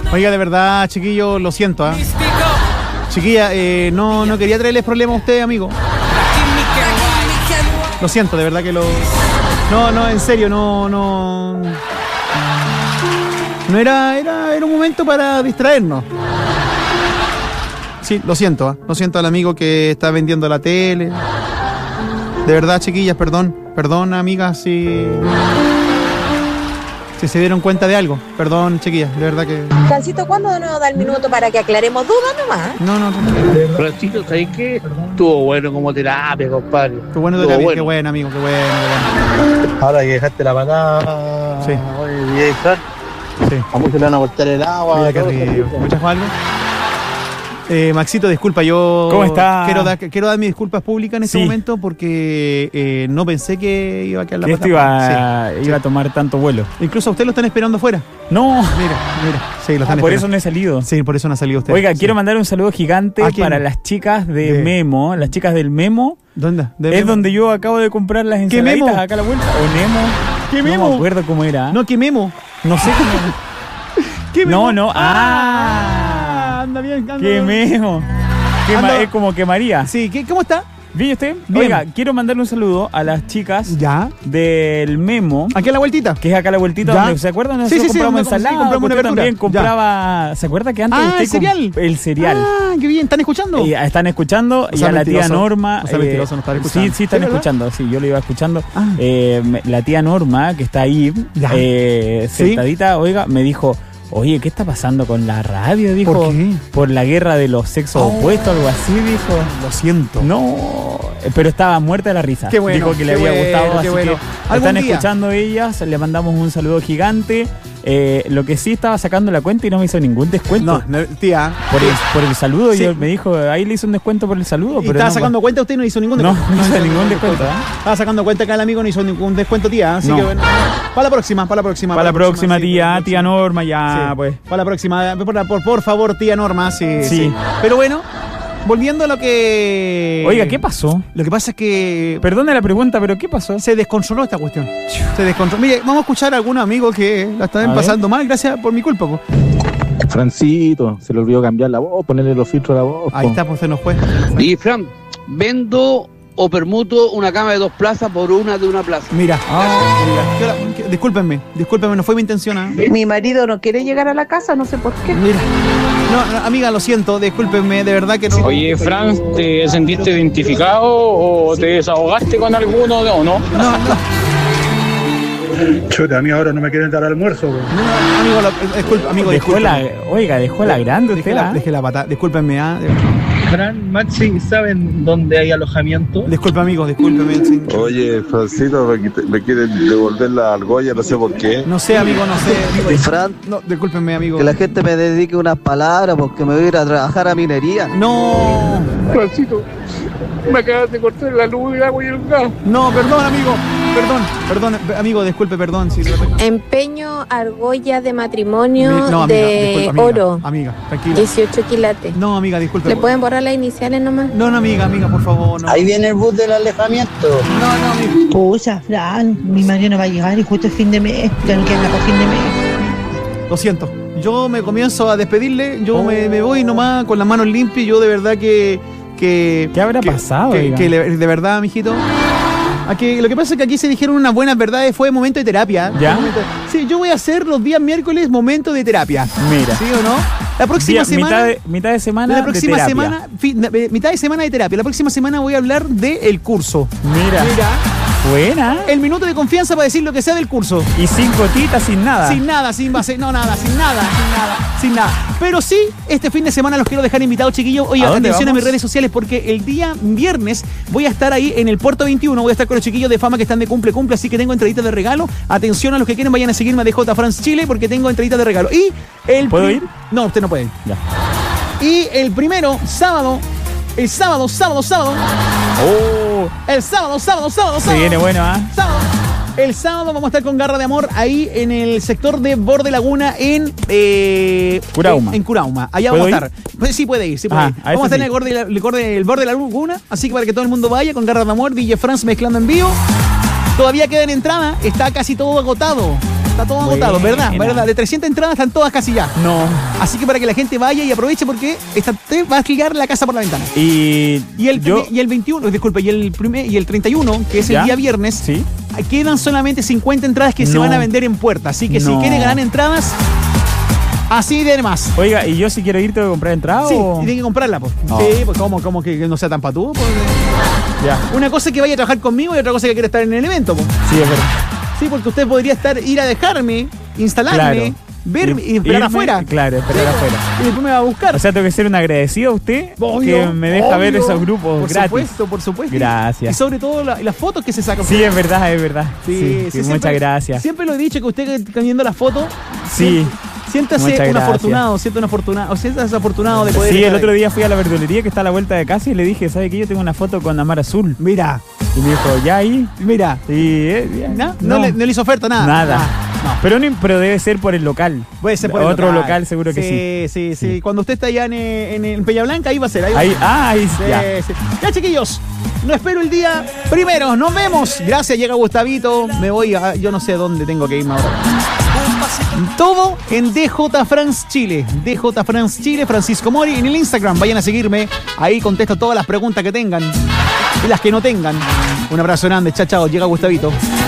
Oiga, de verdad, chiquillo, lo siento, ¿ah? Chiquilla, no quería traerles problemas a ustedes, amigo. Lo siento, de verdad que lo... No, en serio, no era un momento para distraernos. Sí, lo siento, ¿eh? Lo siento al amigo que está vendiendo la tele. De verdad, chiquillas, perdón, amigas, si se dieron cuenta de algo. Perdón, chiquillas, de verdad que... Cancito, ¿cuándo de nuevo da el minuto para que aclaremos dudas nomás? No. Francisco, ¿sabes qué? Estuvo bueno como terapia, compadre. Qué bueno terapia, bueno. Qué bueno, amigo, qué bueno. Ahora que dejaste la patada, sí. Oye, Fran, sí. A muchos le van a cortar el agua. ¿Escuchas algo? Maxito, disculpa, yo... ¿Cómo está? Quiero dar mis disculpas públicas en este momento porque no pensé que iba a quedar la pata. Que esto iba a tomar tanto vuelo. Incluso a usted lo están esperando afuera. No. Mira. Sí, lo están por eso no he salido. Sí, por eso no ha salido usted. Oiga, quiero mandar un saludo gigante para las chicas de Memo. Las chicas del Memo. ¿Dónde? Es donde yo acabo de comprar las ensaladitas acá a la vuelta. ¿O Nemo? ¿Qué Memo? No me acuerdo cómo era. No, ¿qué Memo? No sé cómo era. ¿Qué Memo? No. Anda bien, ¡Qué Memo! Es como que María. Sí, ¿cómo está? ¿Bien usted? Bien. Oiga, quiero mandarle un saludo a las chicas del Memo. ¿Aquí a la vueltita? Que es acá a la vueltita. Donde, ¿se acuerdan? Nosotros compramos ensalada. Sí, compramos una verdura. También compraba... ¿Se acuerda que antes usted el cereal? El cereal. Ah, qué bien. ¿Están escuchando? Están escuchando. Y a la tía Norma... No mentiroso, no están escuchando. Sí, están escuchando. Sí, yo lo iba escuchando. La tía Norma, que está ahí, sentadita, oiga, me dijo... Oye, ¿qué está pasando con la radio? Dijo. ¿Por qué? Por la guerra de los sexos opuestos, algo así, dijo. Lo siento. No, pero estaba muerta de la risa. Qué bueno. Dijo que le había gustado, así que están escuchando ellas. Le mandamos un saludo gigante. Lo que sí, estaba sacando la cuenta y no me hizo ningún descuento. No, tía. Por el saludo, sí. Me dijo, ahí le hizo un descuento por el saludo. ¿Y estaba sacando cuenta? Usted no hizo ningún descuento. No hizo ningún descuento. Estaba sacando cuenta acá el amigo, no hizo ningún descuento, tía. Así que bueno, para la próxima. Para la próxima, tía Norma, ya, pues. Para la próxima, por favor, tía Norma, sí. Pero bueno, volviendo a lo que... Oiga, ¿qué pasó? Lo que pasa es que... Perdone la pregunta, pero ¿qué pasó? Se descontroló esta cuestión. Se descontroló. Mire, vamos a escuchar a algunos amigos que la están pasando mal, gracias por mi culpa, po. Francito, se le olvidó cambiar la voz, ponerle los filtros a la voz. Ahí está, pues se nos fue. Y Fran, vendo o permuto una cama de 2 plazas por una de una plaza. Mira. Discúlpenme, no fue mi intención. Mi marido no quiere llegar a la casa, no sé por qué. Mira. No, amiga, lo siento, discúlpenme, de verdad que no. Oye, Fran, ¿te sentiste identificado o te desahogaste con alguno o no? No. Chuta, a mí ahora no me quieren dar almuerzo. Amigo, dejó la grande usted. Dejé la pata, discúlpenme, Fran, Maxi, ¿saben dónde hay alojamiento? Disculpe, amigo, discúlpeme. Sí. Oye, Francito, me quieren devolver la argolla, no sé por qué. No sé, amigo, no sé. Fran, no, discúlpeme, amigo. Que la gente me dedique unas palabras porque me voy a ir a trabajar a minería. No. Francito, me acabas de cortar la luz, el agua y el gas. No, perdón, amigo. Perdón, amigo, disculpe, perdón. Sí, Empeño argolla de matrimonio amiga, de oro. Amiga, tranquila. 18 quilates. No, amiga, disculpe. ¿Le pueden borrar las iniciales nomás? No, amiga, por favor. No. Ahí viene el bus del alejamiento. No, amigo. Pucha, Fran, mi marido no va a llegar y justo es fin de mes. Tengo que andar por fin de mes. Lo siento. Yo me comienzo a despedirle. Yo me voy nomás con las manos limpias. Yo de verdad que ¿qué habrá pasado? De verdad, mijito. Aquí, lo que pasa es que aquí se dijeron unas buenas verdades, fue momento de terapia. ¿Ya? Sí, yo voy a hacer los días miércoles momento de terapia. Mira. ¿Sí o no? La próxima semana... Mitad de semana la próxima de semana, mitad de semana de terapia. La próxima semana voy a hablar del curso. Mira. Buena. El minuto de confianza para decir lo que sea del curso. Y sin gotitas, sin nada. Sin nada. Pero sí, este fin de semana los quiero dejar invitados, chiquillos. Oye, atención a mis redes sociales porque el día viernes voy a estar ahí en el Puerto 21. Voy a estar con los chiquillos de Fama que están de cumple, así que tengo entraditas de regalo. Atención a los que quieren, vayan a seguirme a DJ France Chile porque tengo entraditas de regalo. Y ¿Puedo ir? No, usted no puede ir. Ya. Y el primero, sábado. El sábado. El sábado. Se viene bueno, Sábado. El sábado vamos a estar con Garra de Amor ahí en el sector de Borde Laguna en Curauma. En Curauma. Allá vamos a estar. Pues sí puede ir. Vamos a estar en el Borde de Laguna. Así que para que todo el mundo vaya con Garra de Amor, DJ France mezclando en vivo. Todavía quedan entradas. Está casi todo agotado. Está todo agotado, ¿verdad? De 300 entradas están todas casi ya. No. Así que para que la gente vaya y aproveche porque te va a tirar la casa por la ventana. Y el 21, disculpe, y el 31, que es el día viernes, ¿sí? Quedan solamente 50 entradas que se van a vender en puerta. Así que si quiere ganar entradas, así de más. Oiga, ¿y yo si quiero ir tengo que comprar entrada? Sí, o...? y tiene que comprarla, pues. Oh. Sí, pues ¿cómo que no sea tan patú? Pues, ya. Una cosa es que vaya a trabajar conmigo y otra cosa es que quiera estar en el evento, pues. Sí, es verdad. Sí, porque usted podría ir a dejarme, instalarme, verme y esperar afuera. Claro, esperar afuera. Y después me va a buscar. O sea, tengo que ser un agradecido a usted que me deja ver esos grupos gratis. Por supuesto. Gracias. Y sobre todo las fotos que se sacan. Sí, es verdad. Sí, muchas gracias. Siempre lo he dicho que usted viendo las fotos. Sí. Siéntase un afortunado de poder. Sí, el otro día fui a la verdulería que está a la vuelta de casa y le dije, ¿sabe qué? Yo tengo una foto con Amar Azul. Mira. Y me dijo, ¿ya ahí? Mira. Y, no le hizo oferta, nada. Nada. No. Pero debe ser por el local. Puede ser por otro local, seguro que sí. Sí. Cuando usted está allá en Peña Blanca, ahí va a ser. Ahí, sí. Ya, chiquillos. No espero el día primero. Nos vemos. Gracias, llega Gustavito. Me voy yo no sé dónde tengo que irme ahora. Todo en DJ France Chile. DJ France Chile, Francisco Mori. En el Instagram, vayan a seguirme. Ahí contesto todas las preguntas que tengan y las que no tengan. Un abrazo grande. Chao. Llega Gustavito.